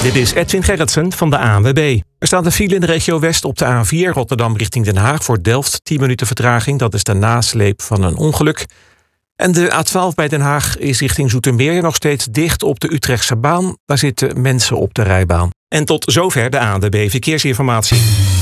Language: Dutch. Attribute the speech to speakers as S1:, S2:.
S1: Dit is Edwin Gerritsen van de ANWB. Er staat een file in de regio West op de A4 Rotterdam richting Den Haag voor Delft. 10 minuten vertraging, dat is de nasleep van een ongeluk. En de A12 bij Den Haag is richting Zoetermeer nog steeds dicht op de Utrechtse baan. Daar zitten mensen op de rijbaan. En tot zover de ANWB Verkeersinformatie.